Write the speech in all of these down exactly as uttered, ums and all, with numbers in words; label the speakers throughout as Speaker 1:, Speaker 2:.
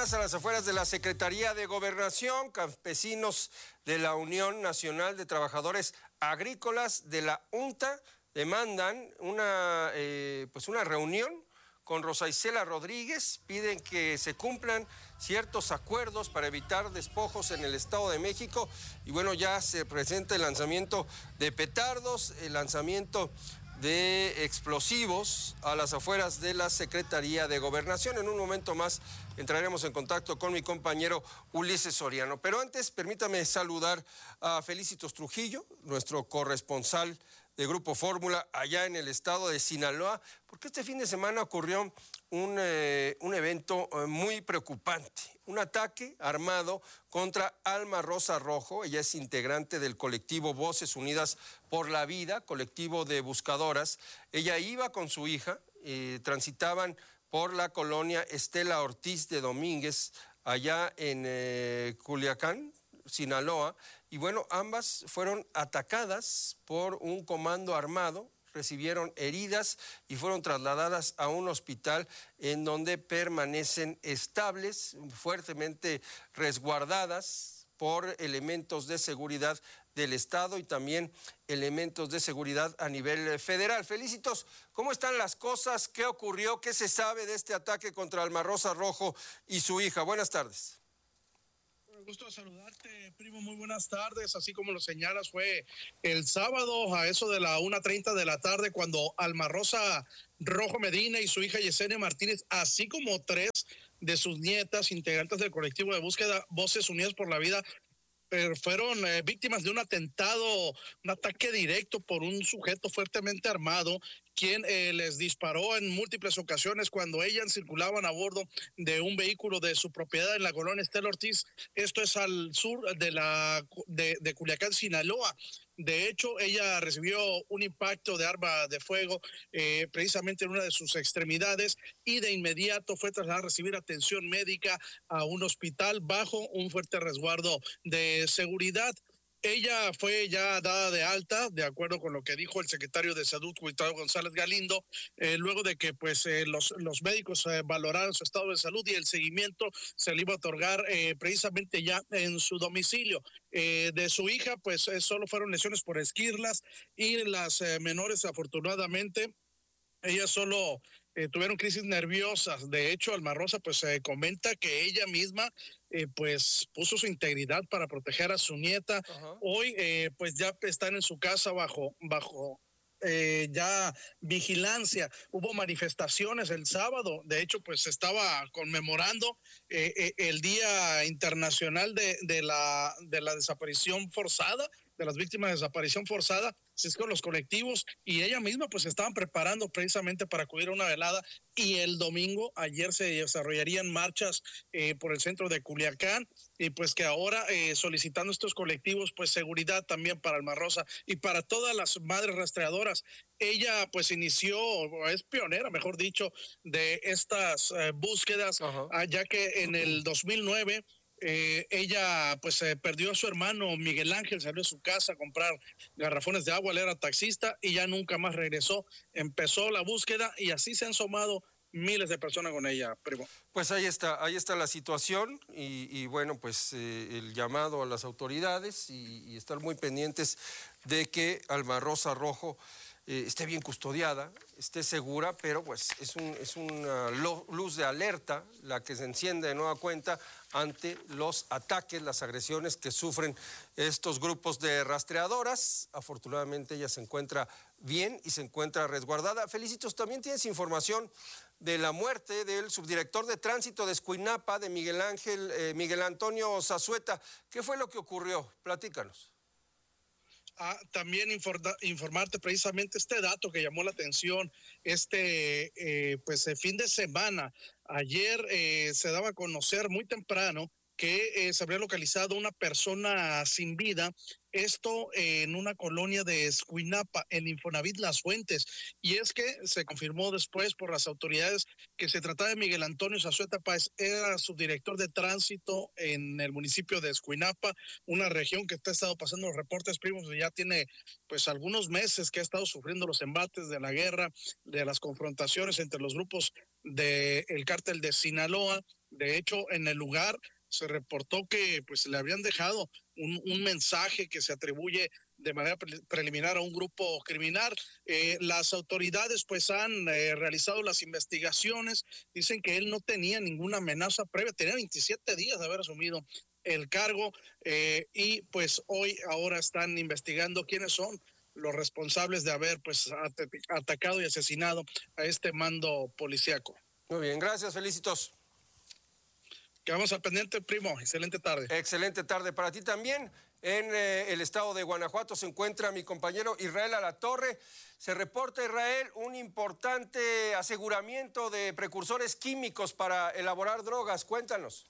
Speaker 1: más a las afueras de la Secretaría de Gobernación. Campesinos de la Unión Nacional de Trabajadores Agrícolas de la UNTA demandan una, eh, pues una reunión con Rosa Isela Rodríguez. Piden que se cumplan ciertos acuerdos para evitar despojos en el Estado de México. Y bueno, ya se presenta el lanzamiento de petardos, el lanzamiento de explosivos a las afueras de la Secretaría de Gobernación. En un momento más entraremos en contacto con mi compañero Ulises Soriano. Pero antes, permítame saludar a Felicitos Trujillo, nuestro corresponsal de Grupo Fórmula allá en el estado de Sinaloa, porque este fin de semana ocurrió un, eh, un evento eh, muy preocupante, un ataque armado contra Alma Rosa Rojo. Ella es integrante del colectivo Voces Unidas por la Vida, colectivo de buscadoras. Ella iba con su hija, eh, transitaban por la colonia Estela Ortiz de Domínguez, allá en eh, Culiacán, Sinaloa, y bueno, ambas fueron atacadas por un comando armado, recibieron heridas y fueron trasladadas a un hospital en donde permanecen estables, fuertemente resguardadas por elementos de seguridad del Estado y también elementos de seguridad a nivel federal. Felicitos, ¿cómo están las cosas? ¿Qué ocurrió? ¿Qué se sabe de este ataque contra Alma Rosa Rojo y su hija? Buenas tardes.
Speaker 2: Un gusto saludarte, primo, muy buenas tardes. Así como lo señalas, fue el sábado a eso de la una treinta de la tarde cuando Alma Rosa Rojo Medina y su hija Yesenia Martínez, así como tres de sus nietas, integrantes del colectivo de búsqueda Voces Unidas por la Vida, fueron eh, víctimas de un atentado, un ataque directo por un sujeto fuertemente armado, quien eh, les disparó en múltiples ocasiones cuando ellas circulaban a bordo de un vehículo de su propiedad en la colonia Estela Ortiz. Esto es al sur de la de, de Culiacán, Sinaloa. De hecho, ella recibió un impacto de arma de fuego eh, precisamente en una de sus extremidades y de inmediato fue trasladada a recibir atención médica a un hospital bajo un fuerte resguardo de seguridad. Ella fue ya dada de alta, de acuerdo con lo que dijo el secretario de Salud, Gustavo González Galindo, eh, luego de que pues eh, los, los médicos eh, valoraron su estado de salud y el seguimiento se le iba a otorgar eh, precisamente ya en su domicilio. Eh, de su hija, pues eh, solo fueron lesiones por esquirlas y las eh, menores, afortunadamente, ellas solo eh, tuvieron crisis nerviosas. De hecho, Alma Rosa pues eh, comenta que ella misma eh, pues puso su integridad para proteger a su nieta. Uh-huh. Hoy eh, pues ya están en su casa bajo bajo eh, ya vigilancia. Hubo manifestaciones el sábado. De hecho, pues se estaba conmemorando eh, eh, el Día Internacional de, de la de la desaparición forzada, de las víctimas de desaparición forzada. Si es con los colectivos y ella misma pues estaban preparando precisamente para acudir a una velada, y el domingo, ayer, se desarrollarían marchas eh, por el centro de Culiacán, y pues que ahora eh, solicitando estos colectivos pues seguridad también para Alma Rosa y para todas las madres rastreadoras. Ella pues inició, o es pionera mejor dicho, de estas eh, búsquedas, uh-huh. ya que en el dos mil nueve Eh, ella pues eh, perdió a su hermano Miguel Ángel, salió de su casa a comprar garrafones de agua, él era taxista y ya nunca más regresó. Empezó la búsqueda y así se han sumado miles de personas con ella, primo.
Speaker 1: Pues ahí está, ahí está la situación y, y bueno, pues eh, el llamado a las autoridades y, y estar muy pendientes de que Alma Rosa Rojo Eh, esté bien custodiada, esté segura, pero pues es, un, es una luz de alerta la que se enciende de nueva cuenta ante los ataques, las agresiones que sufren estos grupos de rastreadoras. Afortunadamente ella se encuentra bien y se encuentra resguardada. Felicitos, también tienes información de la muerte del subdirector de tránsito de Escuinapa, de Miguel Ángel, eh, Miguel Antonio Zazueta. ¿Qué fue lo que ocurrió? Platícanos.
Speaker 2: Ah, también informa, informarte precisamente este dato que llamó la atención este eh, pues el fin de semana. Ayer eh, se daba a conocer muy temprano que eh, se habría localizado una persona sin vida, esto eh, en una colonia de Escuinapa, en Infonavit Las Fuentes, y es que se confirmó después por las autoridades que se trataba de Miguel Antonio Zazueta Páez, era subdirector de tránsito en el municipio de Escuinapa, una región que está estado pasando los reportes, primos, ya tiene pues algunos meses que ha estado sufriendo los embates de la guerra, de las confrontaciones entre los grupos del cártel de Sinaloa De hecho, en el lugar se reportó que pues le habían dejado un, un mensaje que se atribuye de manera pre preliminar a un grupo criminal. Eh, las autoridades pues han eh, realizado las investigaciones, dicen que él no tenía ninguna amenaza previa, tenía veintisiete días de haber asumido el cargo eh, y pues hoy ahora están investigando quiénes son los responsables de haber pues at atacado y asesinado a este mando policíaco.
Speaker 1: Muy bien, gracias, Felicitos.
Speaker 2: Quedamos al pendiente, primo. Excelente tarde.
Speaker 1: Excelente tarde para ti también. En eh, el estado de Guanajuato se encuentra mi compañero Israel Alatorre. Se reporta, Israel, un importante aseguramiento de precursores químicos para elaborar drogas. Cuéntanos.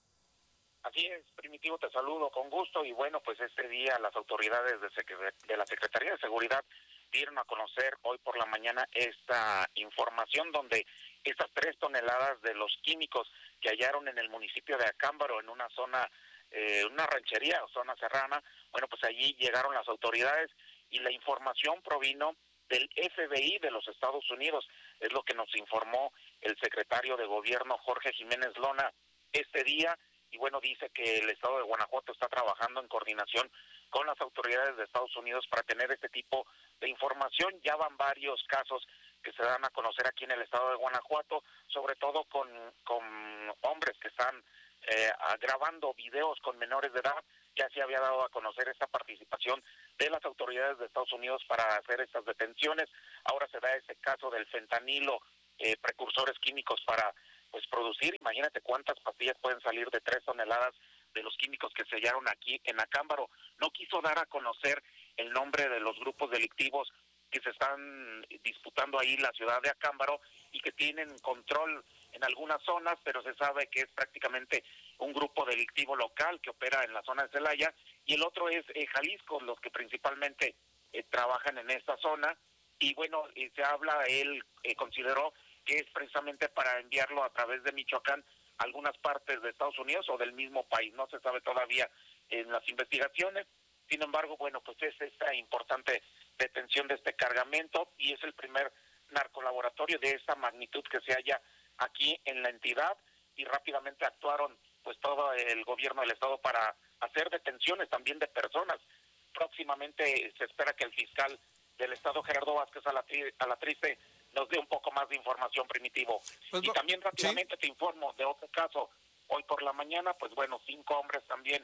Speaker 3: Así es, Primitivo, te saludo con gusto. Y bueno, pues este día las autoridades de, de la Secretaría de Seguridad dieron a conocer hoy por la mañana esta información donde estas tres toneladas de los químicos que hallaron en el municipio de Acámbaro, en una zona, eh, una ranchería o zona serrana, bueno, pues allí llegaron las autoridades y la información provino del F B I de los Estados Unidos, es lo que nos informó el secretario de Gobierno Jorge Jiménez Lona este día, y bueno, dice que el estado de Guanajuato está trabajando en coordinación con las autoridades de Estados Unidos para tener este tipo de información. Ya van varios casos que se dan a conocer aquí en el estado de Guanajuato, sobre todo con, con hombres que están eh, grabando videos con menores de edad. Ya se había dado a conocer esta participación de las autoridades de Estados Unidos para hacer estas detenciones. Ahora se da ese caso del fentanilo, eh, precursores químicos para pues producir. Imagínate cuántas pastillas pueden salir de tres toneladas de los químicos que se hallaron aquí en Acámbaro. No quiso dar a conocer el nombre de los grupos delictivos que se están disputando ahí la ciudad de Acámbaro y que tienen control en algunas zonas, pero se sabe que es prácticamente un grupo delictivo local que opera en la zona de Celaya, y el otro es eh, Jalisco, los que principalmente eh, trabajan en esta zona, y bueno, eh, se habla, él eh, consideró que es precisamente para enviarlo a través de Michoacán a algunas partes de Estados Unidos o del mismo país, no se sabe todavía en las investigaciones. Sin embargo, bueno, pues es esta importante detención de este cargamento y es el primer narcolaboratorio de esta magnitud que se halla aquí en la entidad, y rápidamente actuaron pues todo el gobierno del estado para hacer detenciones también de personas. Próximamente se espera que el fiscal del estado, Gerardo Vázquez Alatriste, nos dé un poco más de información, Primitivo. Pues, y también rápidamente ¿sí? Te informo de otro caso. Hoy por la mañana, pues bueno, cinco hombres también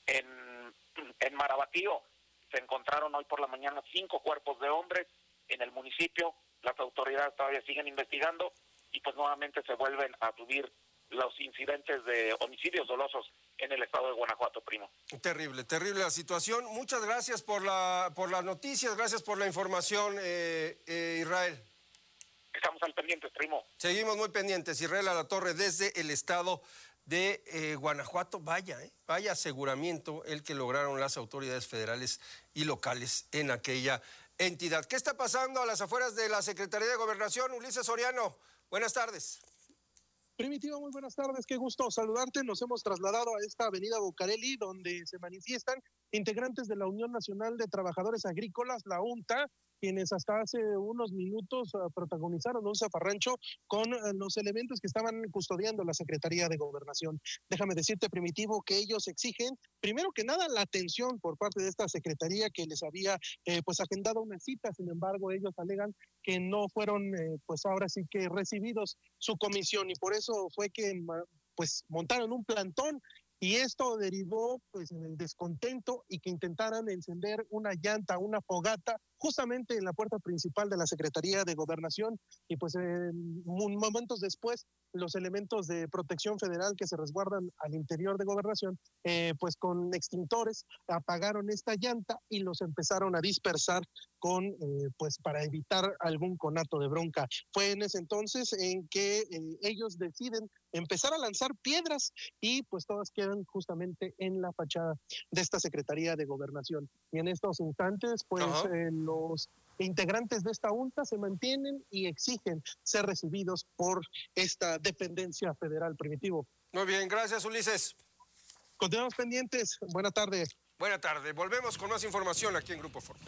Speaker 3: en, en Marabatío. Se encontraron hoy por la mañana cinco cuerpos de hombres en el municipio. Las autoridades todavía siguen investigando y pues nuevamente se vuelven a subir los incidentes de homicidios dolosos en el estado de Guanajuato, primo.
Speaker 1: Terrible, terrible la situación. Muchas gracias por la por las noticias, gracias por la información, eh, eh, Israel.
Speaker 3: Estamos al pendiente, primo.
Speaker 1: Seguimos muy pendientes. Israel Alatorre desde el estado de eh, Guanajuato. Vaya, eh, vaya aseguramiento el que lograron las autoridades federales y locales en aquella entidad. ¿Qué está pasando a las afueras de la Secretaría de Gobernación? Ulises Soriano, buenas tardes.
Speaker 4: Primitivo, muy buenas tardes, qué gusto saludarte. Nos hemos trasladado a esta avenida Bucareli, donde se manifiestan integrantes de la Unión Nacional de Trabajadores Agrícolas, la UNTA, quienes hasta hace unos minutos uh, protagonizaron un zafarrancho con uh, los elementos que estaban custodiando la Secretaría de Gobernación. Déjame decirte, Primitivo, que ellos exigen, primero que nada, la atención por parte de esta Secretaría que les había eh, pues agendado una cita. Sin embargo, ellos alegan que no fueron, eh, pues ahora sí que recibidos su comisión, y por eso fue que pues montaron un plantón. Y esto derivó pues en el descontento y que intentaran encender una llanta, una fogata, justamente en la puerta principal de la Secretaría de Gobernación. Y pues eh, momentos después, los elementos de protección federal que se resguardan al interior de Gobernación, eh, pues con extintores apagaron esta llanta y los empezaron a dispersar con, eh, pues para evitar algún conato de bronca. Fue en ese entonces en que eh, ellos deciden empezar a lanzar piedras y pues todas quedan justamente en la fachada de esta Secretaría de Gobernación. Y en estos instantes, pues eh, los integrantes de esta UNTA se mantienen y exigen ser recibidos por esta dependencia federal, Primitivo.
Speaker 1: Muy bien, gracias, Ulises.
Speaker 4: Continuamos pendientes. Buena tarde.
Speaker 1: Buena tarde. Volvemos con más información aquí en Grupo Fórmula.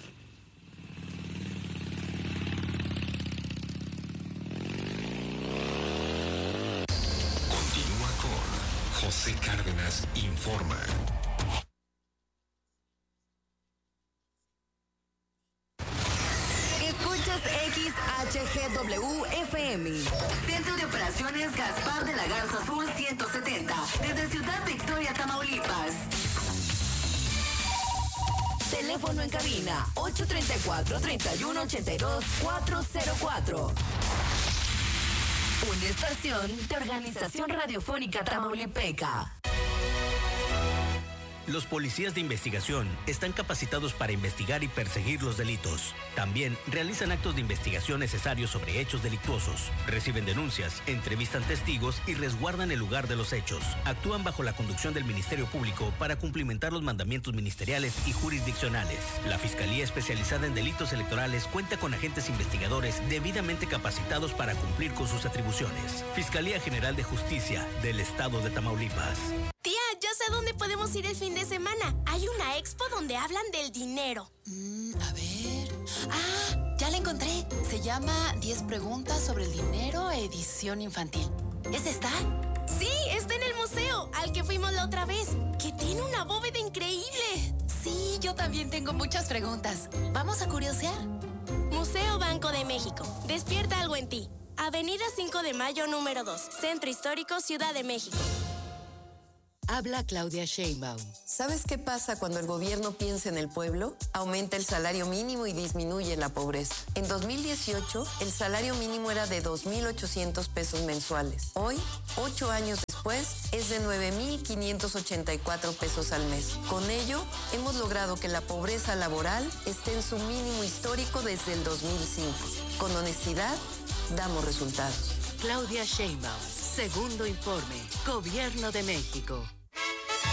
Speaker 5: Continúa con José Cárdenas informa.
Speaker 6: Escuchas X H G W F M. Centro de Operaciones Gaspar de la Garza Sur ciento setenta. Desde Ciudad Victoria, Tamaulipas. Teléfono en cabina ocho tres cuatro, tres uno ocho dos, cuatro cero cuatro. Una estación de Organización Radiofónica Tamaulipeca.
Speaker 7: Los policías de investigación están capacitados para investigar y perseguir los delitos. También realizan actos de investigación necesarios sobre hechos delictuosos. Reciben denuncias, entrevistan testigos y resguardan el lugar de los hechos. Actúan bajo la conducción del Ministerio Público para cumplimentar los mandamientos ministeriales y jurisdiccionales. La Fiscalía Especializada en Delitos Electorales cuenta con agentes investigadores debidamente capacitados para cumplir con sus atribuciones. Fiscalía General de Justicia del Estado de Tamaulipas.
Speaker 8: Tía, ya sé dónde podemos ir el fin de semana. Hay una expo donde hablan del dinero.
Speaker 9: Mm, a ver... Ah, ya la encontré. Se llama diez preguntas sobre el dinero, edición infantil. ¿Es esta?
Speaker 8: Sí, está en el museo, al que fuimos la otra vez, que tiene una bóveda increíble.
Speaker 9: Sí, yo también tengo muchas preguntas. ¿Vamos a curiosear?
Speaker 8: Museo Banco de México. Despierta algo en ti. Avenida cinco de Mayo, número dos. Centro Histórico, Ciudad de México.
Speaker 10: Habla Claudia Sheinbaum. ¿Sabes qué pasa cuando el gobierno piensa en el pueblo? Aumenta el salario mínimo y disminuye la pobreza. En dos mil dieciocho, el salario mínimo era de dos mil ochocientos pesos mensuales. Hoy, ocho años después, es de nueve mil quinientos ochenta y cuatro pesos al mes. Con ello, hemos logrado que la pobreza laboral esté en su mínimo histórico desde el dos mil cinco. Con honestidad, damos resultados.
Speaker 11: Claudia Sheinbaum. Segundo informe. Gobierno de México.